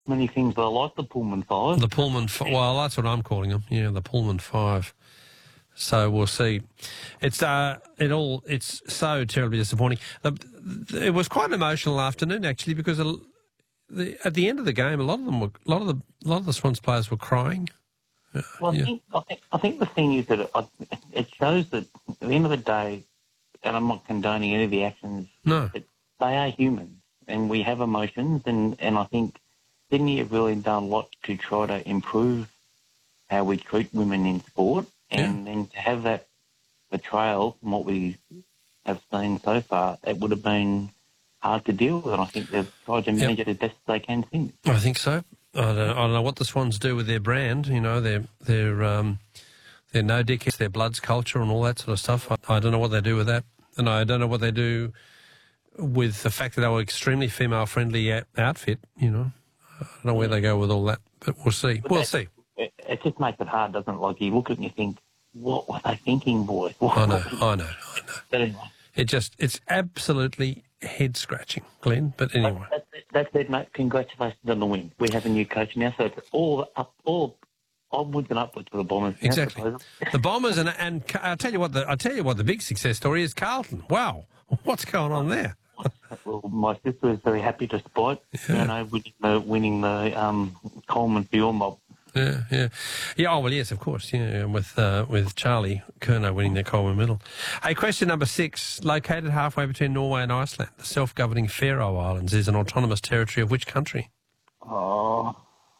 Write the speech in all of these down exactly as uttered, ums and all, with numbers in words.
many things I like the Pullman Five. The Pullman, f- well, that's what I'm calling them. Yeah, the Pullman Five. So we'll see. It's uh, it all. It's so terribly disappointing. The, the, it was quite an emotional afternoon actually, because a, the, at the end of the game, a lot of them were, a lot of the, a lot of the Swans players were crying. Uh, Well, I, yeah. think, I, think, I think the thing is that it, it shows that at the end of the day, and I'm not condoning any of the actions, No. but they are humans and we have emotions, and, and I think Sydney have really done a lot to try to improve how we treat women in sport, and Yeah. then to have that betrayal from what we have seen so far, it would have been hard to deal with, and I think they've tried to manage Yep. it as best they can since. I think so. I don't, I don't know what the Swans do with their brand. You know, their their um, their no dickheads, their Bloods culture, and all that sort of stuff. I, I don't know what they do with that, and I don't know what they do with the fact that they were extremely female friendly outfit. You know, I don't know where they go with all that, but we'll see. But We'll that- see. It, it just makes it hard, doesn't it? Like, you look at it and you think, what were they thinking, boys? What I know, was it? I know, I know. But anyway, It just, it's absolutely head scratching, Glenn. But anyway, that's it, that's it, mate. Congratulations on the win. We have a new coach now, so it's all up, all onwards and upwards for the Bombers. now, exactly. supposedly. The Bombers and and I'll tell you what the I tell you what the big success story is. Carlton. Wow, what's going on there? Well, my sister is very happy despite, Yeah. you know, winning the, winning the um, Coleman Fuel Mob. Yeah, yeah, yeah. Oh well, yes, of course. Yeah, with uh, with Charlie Kerno winning the Coleman Medal. Hey, question number six: located halfway between Norway and Iceland, the self-governing Faroe Islands is an autonomous territory of which country? Oh.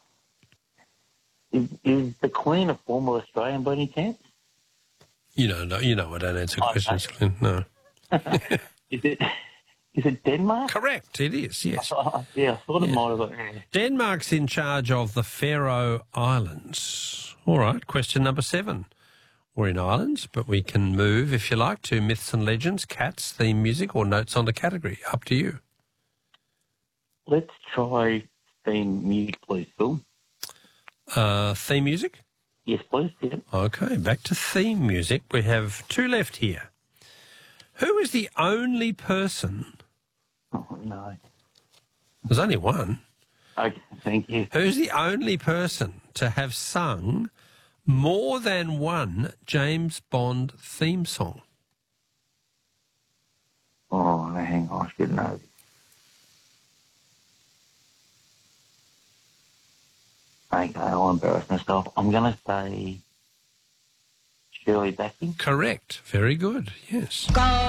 Is, is the Queen a former Australian by any chance? You know, no, you know, I don't answer Oh, questions, Glenn. No, Is it is it Denmark? correct. It is. Yes. Oh, yeah, I thought it Yeah. might have been. Denmark's in charge of the Faroe Islands. All right, question number seven. We're in Islands, but we can move, if you like, to myths and legends, cats, theme music, or notes on the category. Up to you. Let's try theme music, please, Phil. Uh, theme music? Yes, please. Yeah. Okay, back to theme music. We have two left here. Who is the only person... Oh, no. There's only one. Okay, thank you. Who's the only person to have sung more than one James Bond theme song? Oh, hang on, I should know. Okay, I'll embarrass myself. I'm going to say Shirley Bassey. Correct. Very good. Yes. Go